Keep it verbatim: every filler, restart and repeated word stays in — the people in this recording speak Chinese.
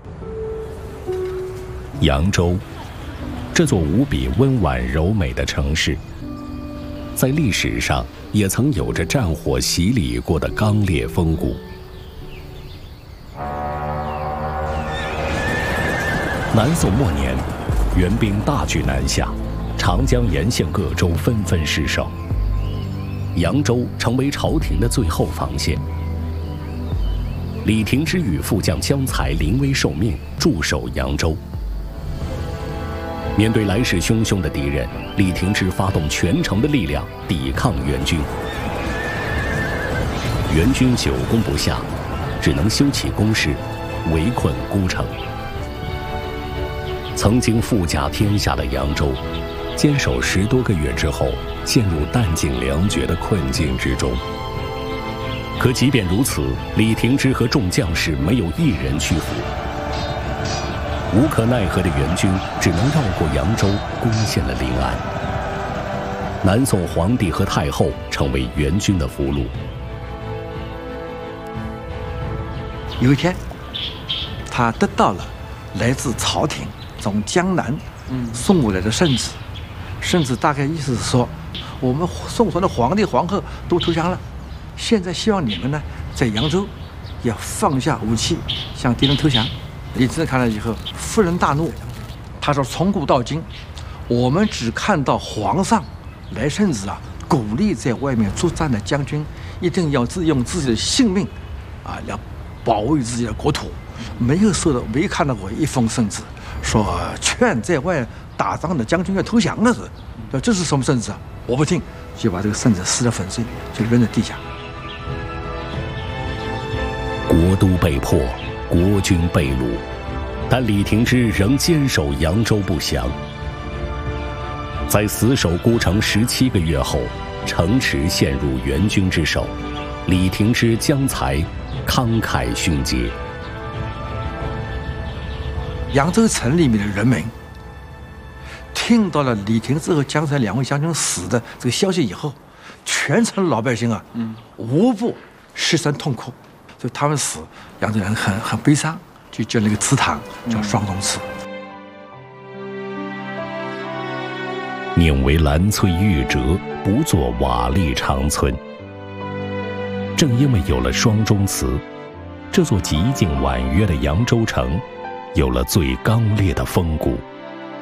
扬州，这座无比温婉柔美的城市，在历史上也曾有着战火洗礼过的刚烈风骨。南宋末年，元兵大举南下，长江沿线各州纷纷失守，扬州成为朝廷的最后防线。李廷芝与副将江才临危受命，驻守扬州。面对来势汹汹的敌人，李廷芝发动全城的力量抵抗元军。元军久攻不下，只能修起工事，围困孤城。曾经富甲天下的扬州，坚守十多个月之后，陷入弹尽粮绝的困境之中。可即便如此，李廷芝和众将士没有一人屈服。无可奈何的元军只能绕过扬州，攻陷了临安。南宋皇帝和太后成为元军的俘虏。 有一天，他得到了来自朝廷从江南送过来的圣旨，圣旨大概意思是说，我们宋朝的皇帝皇后都投降了，现在希望你们呢在扬州要放下武器，向敌人投降。李廷芝看了以后，勃然大怒，他说：“从古到今，我们只看到皇上来圣旨啊，鼓励在外面作战的将军一定要自用自己的性命，啊，要保卫自己的国土，没有收到，没看到过一封圣旨说劝在外打仗的将军要投降的是，说这是什么圣旨啊？我不听，就把这个圣旨撕得粉碎，就扔在地下。 国都被破，国军被掳，但李廷芝仍坚守扬州不降。在死守孤城十七个月后，城池陷入元军之手，李廷芝、江才慷慨殉节。 扬州城里面的人民听到了李廷芝和江才两位将军死的这个消息以后，全城老百姓啊，嗯，无不失声痛哭。就他们死，扬州人很很悲伤，就建了一个祠堂，叫双龙祠。 宁为兰翠玉折，不作瓦砾长村。正因为有了双钟祠，这座极静婉约的扬州城，有了最刚烈的风骨。